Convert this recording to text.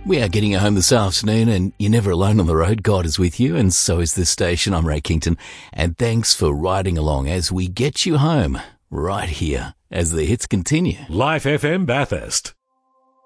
We are getting you home this afternoon, and you're never alone on the road. God is with you, and so is this station. I'm Ray Kington, and thanks for riding along as we get you home right here as the hits continue. Life FM Bathurst.